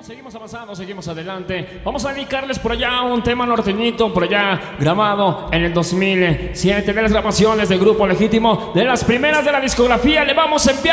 seguimos avanzando, seguimos adelante. Vamos a dedicarles por allá un tema norteñito, por allá grabado en el 2007, de las grabaciones del Grupo Legítimo, de las primeras de la discografía. Le vamos a enviar